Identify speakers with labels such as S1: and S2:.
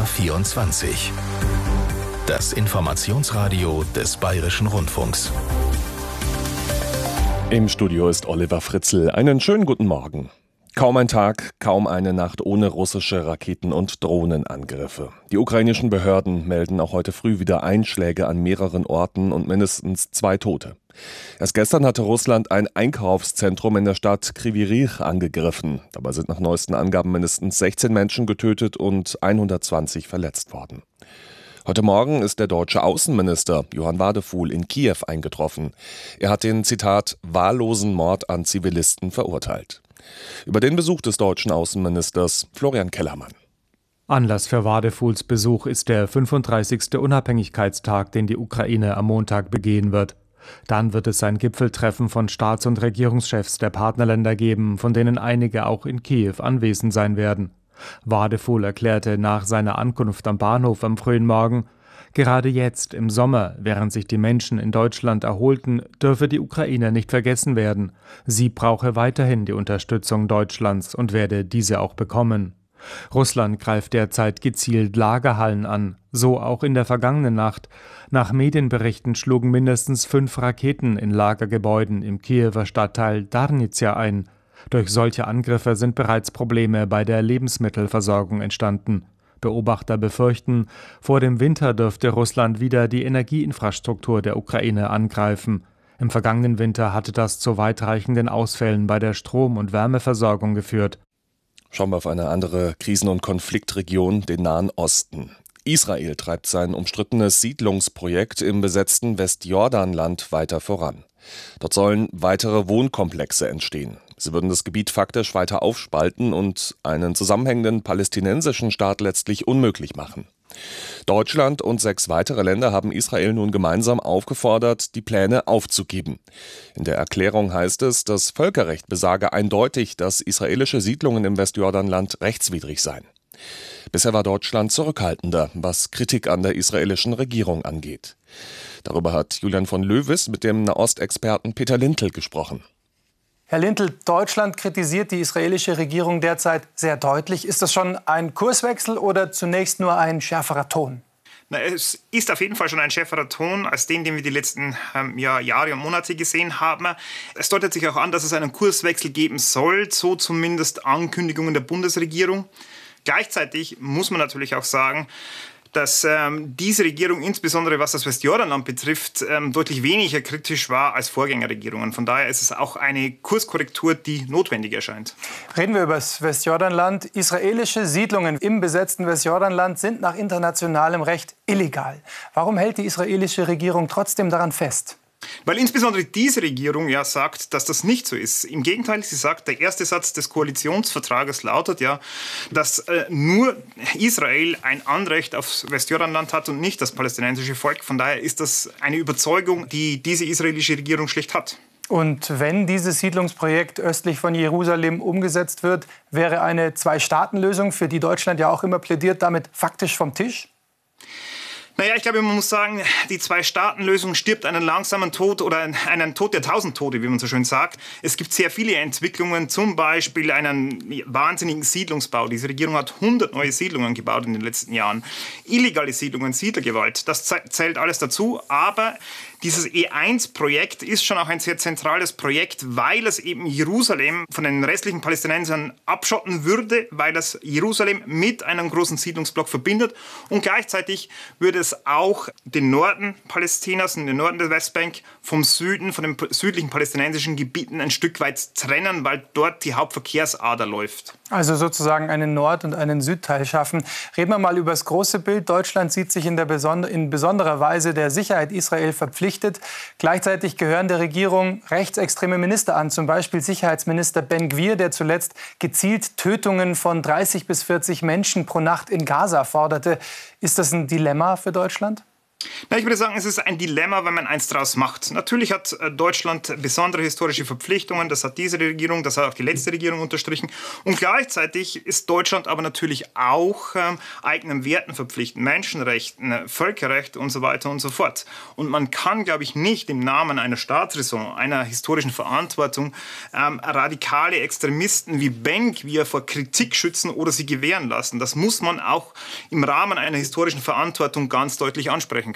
S1: BR24. Das Informationsradio des Bayerischen Rundfunks.
S2: Im Studio ist Oliver Fritzl. Einen schönen guten Morgen. Kaum ein Tag, kaum eine Nacht ohne russische Raketen- und Drohnenangriffe. Die ukrainischen Behörden melden auch heute früh wieder Einschläge an mehreren Orten und mindestens 2 Tote. Erst gestern hatte Russland ein Einkaufszentrum in der Stadt Kryvyi Rih angegriffen. Dabei sind nach neuesten Angaben mindestens 16 Menschen getötet und 120 verletzt worden. Heute Morgen ist der deutsche Außenminister Johann Wadefuhl in Kiew eingetroffen. Er hat den, Zitat, wahllosen Mord an Zivilisten verurteilt. Über den Besuch des deutschen Außenministers Florian Kellermann.
S3: Anlass für Wadefuhls Besuch ist der 35. Unabhängigkeitstag, den die Ukraine am Montag begehen wird. Dann wird es ein Gipfeltreffen von Staats- und Regierungschefs der Partnerländer geben, von denen einige auch in Kiew anwesend sein werden. Wadefuhl erklärte nach seiner Ankunft am Bahnhof am frühen Morgen: Gerade jetzt, im Sommer, während sich die Menschen in Deutschland erholten, dürfe die Ukraine nicht vergessen werden. Sie brauche weiterhin die Unterstützung Deutschlands und werde diese auch bekommen. Russland greift derzeit gezielt Lagerhallen an, so auch in der vergangenen Nacht. Nach Medienberichten schlugen mindestens 5 Raketen in Lagergebäuden im Kiewer Stadtteil Darnizja ein. Durch solche Angriffe sind bereits Probleme bei der Lebensmittelversorgung entstanden. Beobachter befürchten, vor dem Winter dürfte Russland wieder die Energieinfrastruktur der Ukraine angreifen. Im vergangenen Winter hatte das zu weitreichenden Ausfällen bei der Strom- und Wärmeversorgung geführt.
S2: Schauen wir auf eine andere Krisen- und Konfliktregion, den Nahen Osten. Israel treibt sein umstrittenes Siedlungsprojekt im besetzten Westjordanland weiter voran. Dort sollen weitere Wohnkomplexe entstehen. Sie würden das Gebiet faktisch weiter aufspalten und einen zusammenhängenden palästinensischen Staat letztlich unmöglich machen. Deutschland und 6 weitere Länder haben Israel nun gemeinsam aufgefordert, die Pläne aufzugeben. In der Erklärung heißt es, das Völkerrecht besage eindeutig, dass israelische Siedlungen im Westjordanland rechtswidrig seien. Bisher war Deutschland zurückhaltender, was Kritik an der israelischen Regierung angeht. Darüber hat Julian von Löwis mit dem Nahostexperten Peter Lintl gesprochen.
S4: Herr Lintl, Deutschland kritisiert die israelische Regierung derzeit sehr deutlich. Ist das schon ein Kurswechsel oder zunächst nur ein schärferer Ton?
S5: Es ist auf jeden Fall schon ein schärferer Ton als den wir die letzten Jahre und Monate gesehen haben. Es deutet sich auch an, dass es einen Kurswechsel geben soll, so zumindest Ankündigungen der Bundesregierung. Gleichzeitig muss man natürlich auch sagen, dass diese Regierung, insbesondere was das Westjordanland betrifft, deutlich weniger kritisch war als Vorgängerregierungen. Von daher ist es auch eine Kurskorrektur, die notwendig erscheint.
S4: Reden wir über das Westjordanland. Israelische Siedlungen im besetzten Westjordanland sind nach internationalem Recht illegal. Warum hält die israelische Regierung trotzdem daran fest?
S5: Weil insbesondere diese Regierung ja sagt, dass das nicht so ist. Im Gegenteil, sie sagt, der erste Satz des Koalitionsvertrages lautet ja, dass nur Israel ein Anrecht aufs Westjordanland hat und nicht das palästinensische Volk. Von daher ist das eine Überzeugung, die diese israelische Regierung schlicht hat.
S4: Und wenn dieses Siedlungsprojekt östlich von Jerusalem umgesetzt wird, wäre eine Zwei-Staaten-Lösung, für die Deutschland ja auch immer plädiert, damit faktisch vom Tisch?
S5: Naja, ich glaube, man muss sagen, die Zwei-Staaten-Lösung stirbt einen langsamen Tod oder einen Tod der 1000 Tote, wie man so schön sagt. Es gibt sehr viele Entwicklungen, zum Beispiel einen wahnsinnigen Siedlungsbau. Diese Regierung hat 100 neue Siedlungen gebaut in den letzten Jahren. Illegale Siedlungen, Siedlergewalt, das zählt alles dazu. Aber dieses E1-Projekt ist schon auch ein sehr zentrales Projekt, weil es eben Jerusalem von den restlichen Palästinensern abschotten würde, weil es Jerusalem mit einem großen Siedlungsblock verbindet. Und gleichzeitig würde es auch den Norden Palästinas und den Norden der Westbank vom Süden, von den südlichen palästinensischen Gebieten ein Stück weit trennen, weil dort die Hauptverkehrsader läuft.
S4: Also sozusagen einen Nord- und einen Südteil schaffen. Reden wir mal über das große Bild. Deutschland sieht sich in besonderer Weise der Sicherheit Israel verpflichtet. Gleichzeitig gehören der Regierung rechtsextreme Minister an, zum Beispiel Sicherheitsminister Ben-Gvir, der zuletzt gezielt Tötungen von 30 bis 40 Menschen pro Nacht in Gaza forderte. Ist das ein Dilemma für Deutschland?
S5: Na, ich würde sagen, es ist ein Dilemma, wenn man eins daraus macht. Natürlich hat Deutschland besondere historische Verpflichtungen, das hat diese Regierung, das hat auch die letzte Regierung unterstrichen. Und gleichzeitig ist Deutschland aber natürlich auch eigenen Werten verpflichtet, Menschenrechten, Völkerrecht und so weiter und so fort. Und man kann, glaube ich, nicht im Namen einer Staatsräson, einer historischen Verantwortung radikale Extremisten wie Ben-Gvir vor Kritik schützen oder sie gewähren lassen. Das muss man auch im Rahmen einer historischen Verantwortung ganz deutlich ansprechen.